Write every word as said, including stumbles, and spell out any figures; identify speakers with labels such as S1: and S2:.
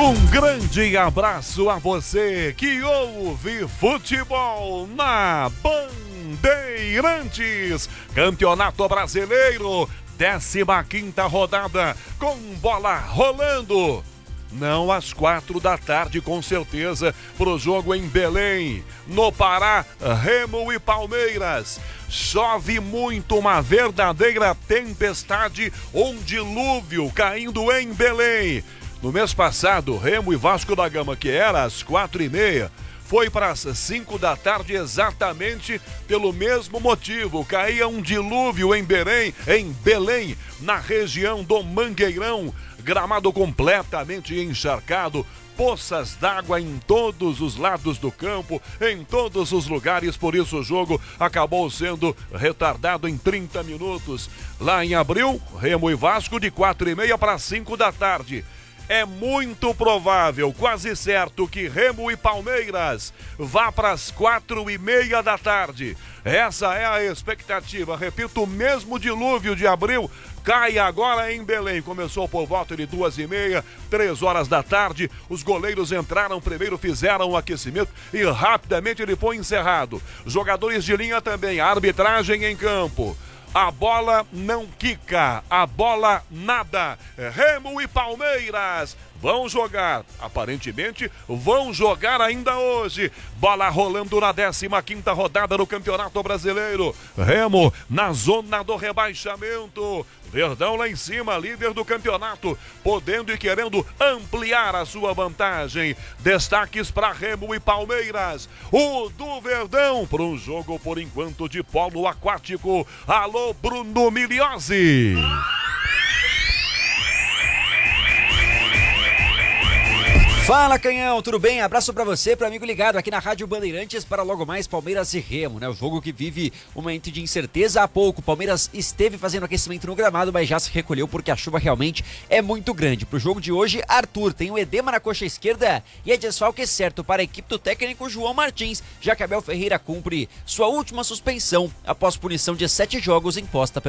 S1: Um grande abraço a você que ouve futebol na Bandeirantes. Campeonato Brasileiro, décima quinta rodada, com bola rolando. Não às quatro da tarde, com certeza, pro jogo em Belém. No Pará, Remo e Palmeiras. Chove muito, uma verdadeira tempestade, um dilúvio caindo em Belém. No mês passado, Remo e Vasco da Gama, que era às quatro e meia, foi para as cinco da tarde exatamente pelo mesmo motivo. Caía um dilúvio em Belém, em Belém, na região do Mangueirão. Gramado completamente encharcado, poças d'água em todos os lados do campo, em todos os lugares. Por isso o jogo acabou sendo retardado em trinta minutos. Lá em Abril, Remo e Vasco de quatro e meia para cinco da tarde. É muito provável, quase certo, que Remo e Palmeiras vá para as quatro e meia da tarde. Essa é a expectativa. Repito, o mesmo dilúvio de Abril cai agora em Belém. Começou por volta de duas e meia, três horas da tarde. Os goleiros entraram primeiro, fizeram o aquecimento e rapidamente ele foi encerrado. Jogadores de linha também, a arbitragem em campo. A bola não quica, a bola nada. Remo e Palmeiras vão jogar, aparentemente vão jogar ainda hoje. Bola rolando na décima quinta rodada do Campeonato Brasileiro. Remo na zona do rebaixamento. Verdão lá em cima, líder do campeonato, podendo e querendo ampliar a sua vantagem. Destaques para Remo e Palmeiras. O do Verdão para um jogo, por enquanto, de polo aquático. Alô, Bruno Miliozzi.
S2: Fala, Canhão, tudo bem? Abraço pra você, pro amigo ligado aqui na Rádio Bandeirantes para logo mais Palmeiras e Remo, né? O jogo que vive um momento de incerteza há pouco. Palmeiras esteve fazendo aquecimento no gramado, mas já se recolheu porque a chuva realmente é muito grande. Pro jogo de hoje, Arthur tem um edema na coxa esquerda e é desfalque certo para a equipe do técnico João Martins, já que Abel Ferreira cumpre sua última suspensão após punição de sete jogos imposta pela